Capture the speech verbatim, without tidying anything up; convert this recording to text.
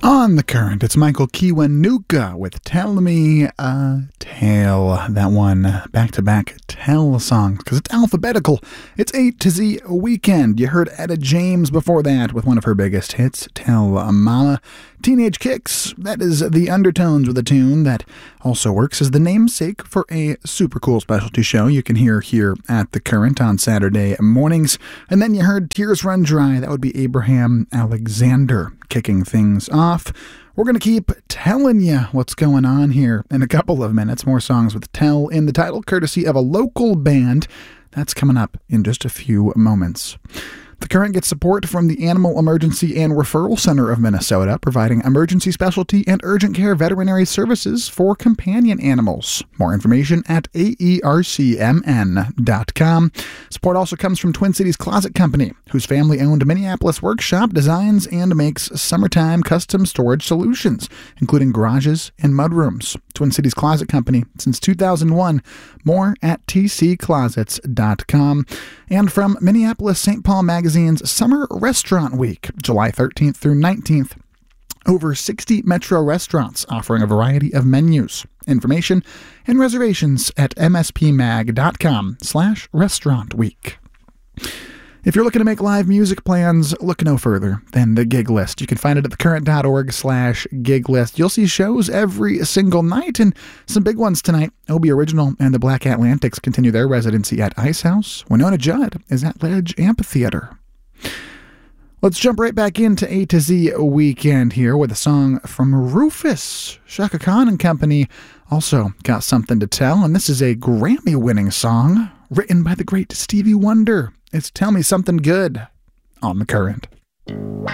On the Current, it's Michael Kiwanuka with Tell Me a Tale. That one, back-to-back Tell songs, because it's alphabetical. It's A to Z Weekend. You heard Etta James before that with one of her biggest hits, Tell Mama. Teenage Kicks, that is the undertones with a tune that also works as the namesake for a super cool specialty show you can hear here at The Current on Saturday mornings. And then you heard Tears Run Dry, that would be Abraham Alexander kicking things off. We're going to keep telling you what's going on here in a couple of minutes. More songs with Tell in the title, courtesy of a local band. That's coming up in just a few moments. The Current gets support from the Animal Emergency and Referral Center of Minnesota, providing emergency specialty and urgent care veterinary services for companion animals. More information at A E R C M N dot com. Support also comes from Twin Cities Closet Company, whose family-owned Minneapolis workshop designs and makes summertime custom storage solutions, including garages and mudrooms. Twin Cities Closet Company since two thousand one. More at T C closets dot com. And from Minneapolis Saint Paul Magazine's Summer Restaurant Week, July thirteenth through nineteenth. Over sixty Metro restaurants offering a variety of menus. Information and reservations at M S P mag dot com slash restaurant week. If you're looking to make live music plans, look no further than the gig list. You can find it at thecurrent.org slash gig list. You'll see shows every single night, and some big ones tonight. Obie Original and the Black Atlantics continue their residency at Ice House. Winona Judd is at Ledge Amphitheater. Let's jump right back into A to Z Weekend here with a song from Rufus. Chaka Khan and Company also got something to tell, and this is a Grammy-winning song written by the great Stevie Wonder. It's Tell Me Something Good on The Current. Tell